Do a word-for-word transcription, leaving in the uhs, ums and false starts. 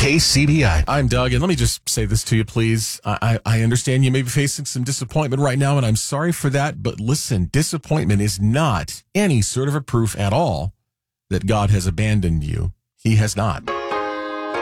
K C B I. I'm Doug, and let me just say this to you, please. I, I understand you may be facing some disappointment right now, and I'm sorry for that. But listen, disappointment is not any sort of a proof at all that God has abandoned you. He has not.